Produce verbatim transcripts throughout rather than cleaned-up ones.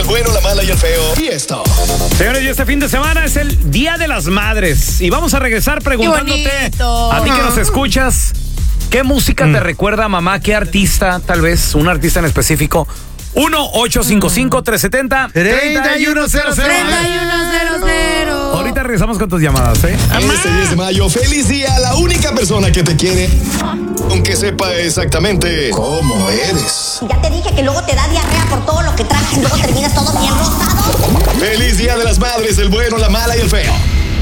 bueno, la mala y el feo. Y esto. Señores, y este fin de semana es el Día de las Madres. Y vamos a regresar preguntándote a ti que nos escuchas, ¿qué música mm. te recuerda a mamá? ¿Qué artista, tal vez, un artista en específico? uno ocho cinco cinco, tres siete cero, tres uno cero cero. treinta y uno cero cero. Ahorita regresamos con tus llamadas, ¿eh? Este diez de mayo, feliz día a la única persona que te quiere, aunque sepa exactamente cómo eres. Ya te dije que luego te da diarrea por todo lo que tragas y luego terminas todo bien rosado. Feliz Día de las Madres, el bueno, la mala y el feo.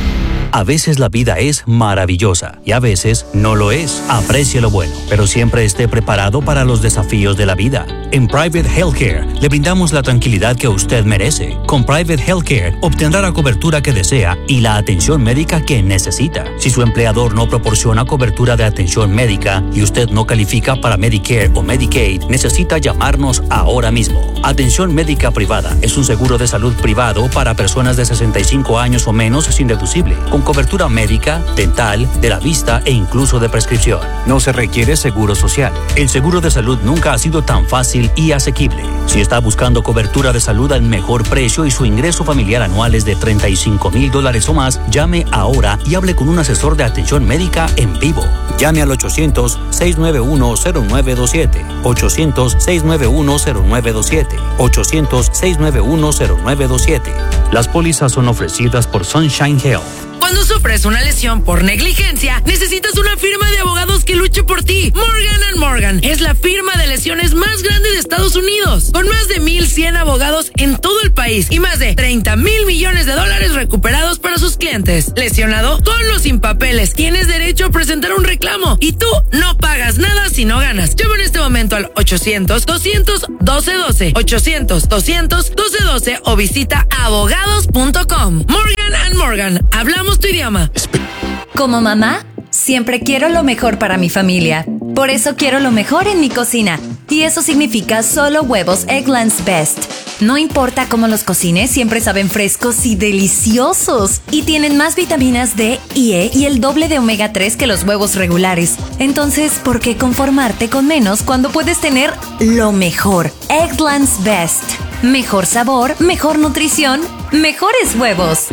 A veces la vida es maravillosa y a veces no lo es. Aprecie lo bueno, pero siempre esté preparado para los desafíos de la vida. En Private Healthcare le brindamos la tranquilidad que usted merece. Con Private Healthcare obtendrá la cobertura que desea y la atención médica que necesita. Si su empleador no proporciona cobertura de atención médica y usted no califica para Medicare o Medicaid, necesita llamarnos ahora mismo. Atención médica privada es un seguro de salud privado para personas de sesenta y cinco años o menos sin deducible, con cobertura médica, dental, de la vista e incluso de prescripción. No se requiere seguro social. El seguro de salud nunca ha sido tan fácil y asequible. Si está buscando cobertura de salud al mejor precio y su ingreso familiar anual es de treinta y cinco mil dólares o más, llame ahora y hable con un asesor de atención médica en vivo. Llame al ochocientos, seis nueve uno, cero nueve dos siete. ochocientos, seis nueve uno, cero nueve dos siete. ochocientos, seis nueve uno, cero nueve dos siete. Las pólizas son ofrecidas por Sunshine Health. Cuando sufres una lesión por negligencia, necesitas una firma de abogados que luche por ti. Morgan and Morgan es la firma de lesiones más grande de Estados Unidos, con más de mil cien abogados en todo el país y más de treinta mil millones de dólares recuperados para sus clientes. Lesionado, con o sin papeles, tienes derecho a presentar un reclamo y tú no pagas nada si no ganas. Llama en este momento al ochocientos, doscientos, doce doce, ochocientos, doscientos, doce doce o visita abogados punto com. Morgan and Morgan, hablamos tu idioma. Como mamá, siempre quiero lo mejor para mi familia. Por eso quiero lo mejor en mi cocina. Y eso significa solo huevos Eggland's Best. No importa cómo los cocines, siempre saben frescos y deliciosos. Y tienen más vitaminas D y E y el doble de omega tres que los huevos regulares. Entonces, ¿por qué conformarte con menos cuando puedes tener lo mejor? Eggland's Best. Mejor sabor, mejor nutrición, mejores huevos.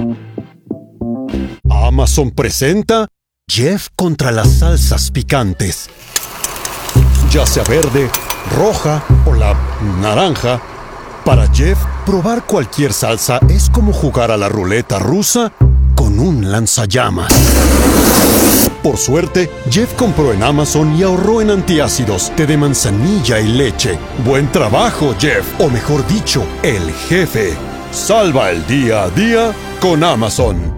Amazon presenta Jeff contra las salsas picantes. Ya sea verde, roja o la naranja, para Jeff, probar cualquier salsa es como jugar a la ruleta rusa con un lanzallamas. Por suerte, Jeff compró en Amazon y ahorró en antiácidos, té de manzanilla y leche. Buen trabajo, Jeff, o mejor dicho, el jefe. Salva el día a día con Amazon.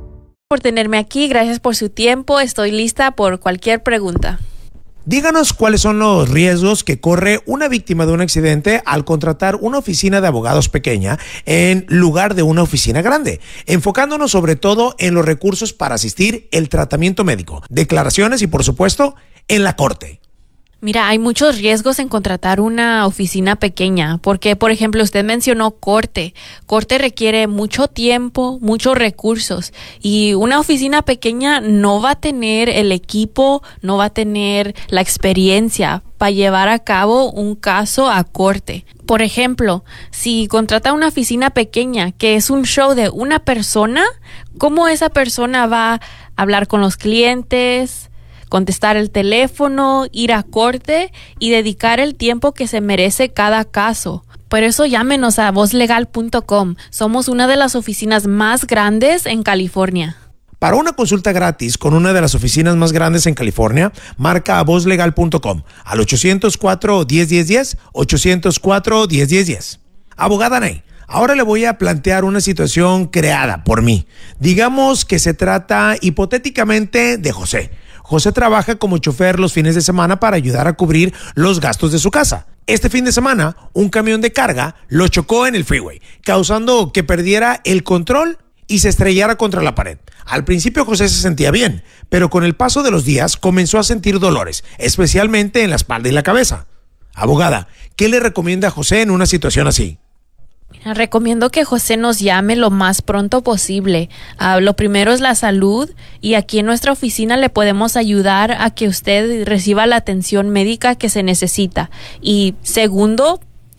Por tenerme aquí, gracias por su tiempo, estoy lista por cualquier pregunta. Díganos cuáles son los riesgos que corre una víctima de un accidente al contratar una oficina de abogados pequeña en lugar de una oficina grande, enfocándonos sobre todo en los recursos para asistir el tratamiento médico, declaraciones y por supuesto en la corte. Mira, hay muchos riesgos en contratar una oficina pequeña, porque, por ejemplo, usted mencionó corte. Corte requiere mucho tiempo, muchos recursos, y una oficina pequeña no va a tener el equipo, no va a tener la experiencia para llevar a cabo un caso a corte. Por ejemplo, si contrata una oficina pequeña, que es un show de una persona, ¿cómo esa persona va a hablar con los clientes, contestar el teléfono, ir a corte y dedicar el tiempo que se merece cada caso? Por eso llámenos a voz legal punto com. Somos una de las oficinas más grandes en California. Para una consulta gratis con una de las oficinas más grandes en California, marca a voz legal punto com al ochocientos cuatro, diez, diez, diez, ochocientos cuatro, diez, diez, diez. Abogada Nay, ahora le voy a plantear una situación creada por mí. Digamos que se trata hipotéticamente de José. José trabaja como chofer los fines de semana para ayudar a cubrir los gastos de su casa. Este fin de semana, un camión de carga lo chocó en el freeway, causando que perdiera el control y se estrellara contra la pared. Al principio José se sentía bien, pero con el paso de los días comenzó a sentir dolores, especialmente en la espalda y la cabeza. Abogada, ¿qué le recomienda a José en una situación así? Mira, recomiendo que José nos llame lo más pronto posible. Uh, lo primero es la salud, y aquí en nuestra oficina le podemos ayudar a que usted reciba la atención médica que se necesita. Y segundo,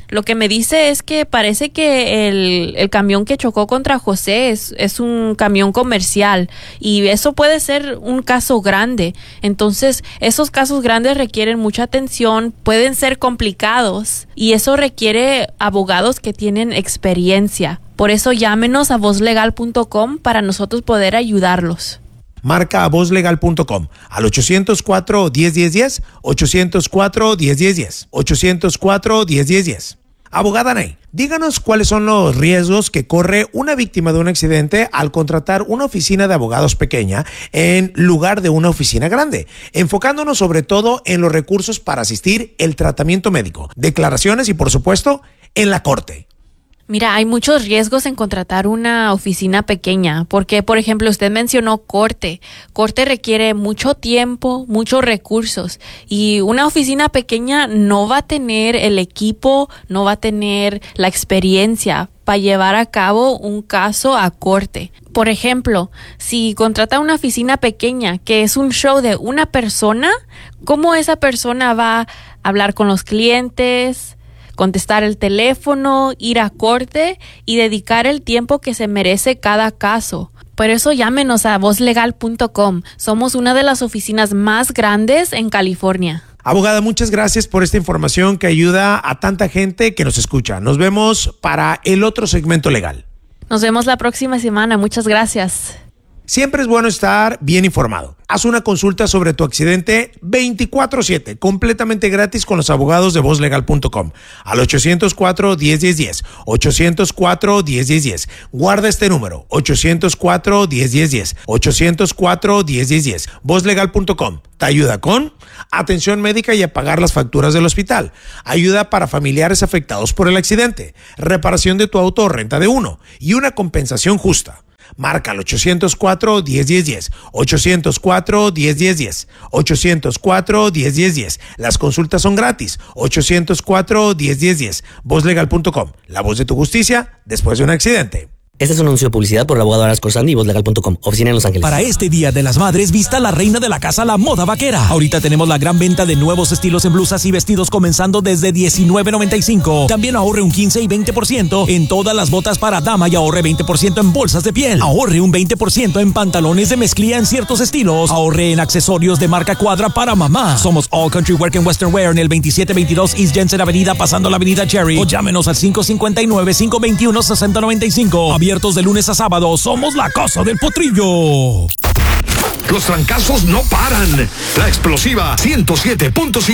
Lo que me dice es que parece que el, el camión que chocó contra José es, es un camión comercial y eso puede ser un caso grande. Entonces, esos casos grandes requieren mucha atención, pueden ser complicados y eso requiere abogados que tienen experiencia. Por eso llámenos a voz legal punto com para nosotros poder ayudarlos. Marca a voz legal punto com al ochocientos cuatro, diez, diez, diez, ochocientos cuatro, diez, diez, diez, ochocientos cuatro, diez, diez, diez. Abogada Nay, díganos cuáles son los riesgos que corre una víctima de un accidente al contratar una oficina de abogados pequeña en lugar de una oficina grande, enfocándonos sobre todo en los recursos para asistir el tratamiento médico, declaraciones y, por supuesto, en la corte. Mira, hay muchos riesgos en contratar una oficina pequeña, porque, por ejemplo, usted mencionó corte. Corte requiere mucho tiempo, muchos recursos, y una oficina pequeña no va a tener el equipo, no va a tener la experiencia para llevar a cabo un caso a corte. Por ejemplo, si contrata una oficina pequeña, que es un show de una persona, ¿cómo esa persona va a hablar con los clientes, contestar el teléfono, ir a corte y dedicar el tiempo que se merece cada caso? Por eso llámenos a voz legal punto com. Somos una de las oficinas más grandes en California. Abogada, muchas gracias por esta información que ayuda a tanta gente que nos escucha. Nos vemos para el otro segmento legal. Nos vemos la próxima semana. Muchas gracias. Siempre es bueno estar bien informado. Haz una consulta sobre tu accidente veinticuatro siete, completamente gratis con los abogados de voz legal punto com. Al ochocientos cuatro, diez, diez, diez. ochocientos cuatro, diez, diez, diez. Guarda este número, ochocientos cuatro, diez, diez, diez. ochocientos cuatro, diez, diez, diez. voz legal punto com. Te ayuda con atención médica y a pagar las facturas del hospital. Ayuda para familiares afectados por el accidente. Reparación de tu auto o renta de uno. Y una compensación justa. Marca al ochocientos cuatro, diez, diez, diez. ochocientos cuatro, diez, diez, diez. ochocientos cuatro, diez, diez, diez. Las consultas son gratis. ochocientos cuatro, diez, diez, diez. voz legal punto com. La voz de tu justicia después de un accidente. Este es un anuncio de publicidad por el abogado Aras Corsandi y voz legal punto com. Oficina en Los Ángeles. Para este Día de las Madres, vista la reina de la casa, la moda vaquera. Ahorita tenemos la gran venta de nuevos estilos en blusas y vestidos comenzando desde diecinueve noventa y cinco. También ahorre un quince y veinte por ciento en todas las botas para dama y ahorre veinte por ciento en bolsas de piel. Ahorre un veinte por ciento en pantalones de mezclilla en ciertos estilos. Ahorre en accesorios de marca Cuadra para mamá. Somos All Country Work and Western Wear en el veintisiete veintidós East Jensen Avenida, pasando la avenida Cherry. O llámenos al cinco cinco nueve, cinco dos uno, seis cero nueve cinco. Abiertos de lunes a sábado. Somos la Casa del Potrillo. Los trancazos no paran. La explosiva ciento siete punto cinco.